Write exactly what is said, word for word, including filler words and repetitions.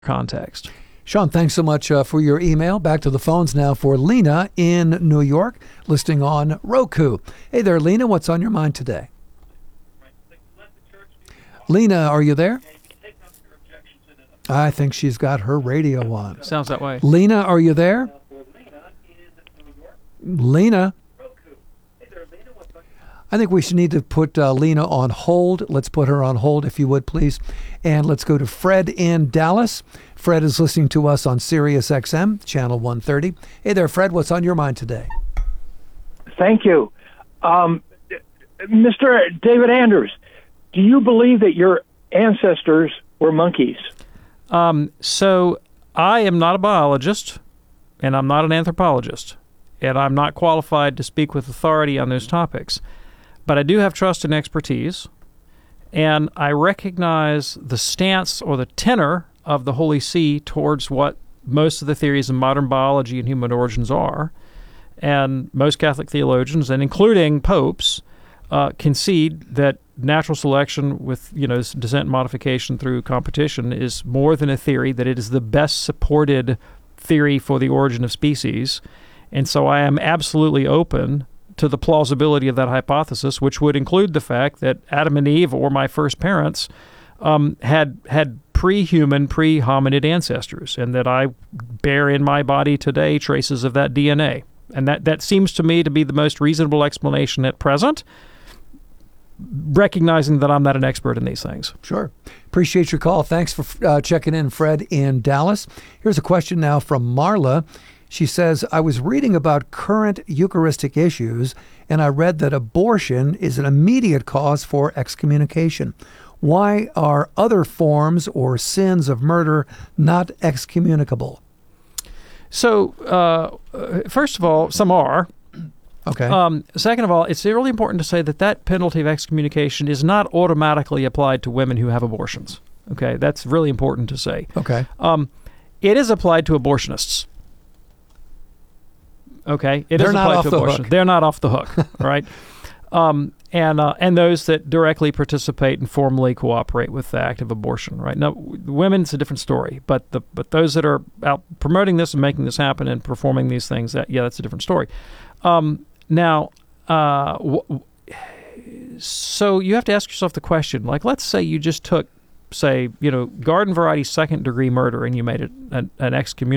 context. Sean, thanks so much uh, for your email. Back to the phones now for Lena in New York, listening on Roku. Hey there, Lena. What's on your mind today? Lena, are you there? I think she's got her radio on. Sounds that way. Lena, are you there? Lena? I think we should need to put uh, Lena on hold. Let's put her on hold, if you would, please. And let's go to Fred in Dallas. Fred is listening to us on Sirius X M, channel one thirty. Hey there, Fred. What's on your mind today? Thank you. Um, Mister David Anders, do you believe that your ancestors were monkeys? Um, so I am not a biologist, and I'm not an anthropologist, and I'm not qualified to speak with authority on those topics. But I do have trust and expertise, and I recognize the stance or the tenor of the Holy See towards what most of the theories of modern biology and human origins are. And most Catholic theologians, and including popes, uh, concede that natural selection with, you know, descent and modification through competition is more than a theory, that it is the best supported theory for the origin of species. And so I am absolutely open to the plausibility of that hypothesis, which would include the fact that Adam and Eve, or my first parents, um, had had pre-human, pre-hominid ancestors, and that I bear in my body today traces of that D N A. And that, that seems to me to be the most reasonable explanation at present, recognizing that I'm not an expert in these things. Sure. Appreciate your call. Thanks for uh, checking in, Fred in Dallas. Here's a question now from Marla. She says, I was reading about current Eucharistic issues, and I read that abortion is an immediate cause for excommunication. Why are other forms or sins of murder not excommunicable? So, uh, first of all, some are. Okay. Um, second of all, it's really important to say that that penalty of excommunication is not automatically applied to women who have abortions. Okay, that's really important to say. Okay. Um, it is applied to abortionists. Okay, it They're is not applied off to the abortion. hook. They're not off the hook, right? Um, and uh, and those that directly participate and formally cooperate with the act of abortion, right? Now, women's a different story, but the but those that are out promoting this and making this happen and performing these things, that yeah, that's a different story. Um, now, uh, w- so you have to ask yourself the question, like, let's say you just took, say, you know, garden variety second degree murder, and you made it an, an excommunication.